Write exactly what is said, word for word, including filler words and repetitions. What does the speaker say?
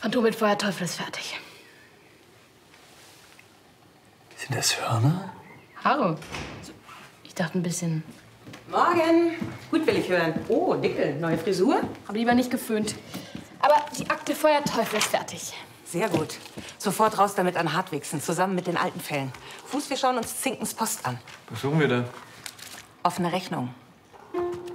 Phantom mit Feuerteufel ist fertig. Sind das Hörner? Haare. Ich dachte ein bisschen. Morgen. Gut will ich hören. Oh, Dickel, neue Frisur? Hab lieber nicht geföhnt. Aber die Akte Feuerteufel ist fertig. Sehr gut. Sofort raus damit an Hartwigsen, zusammen mit den alten Fällen. Fuß, wir schauen uns Zinkens Post an. Was suchen wir da? Offene Rechnung.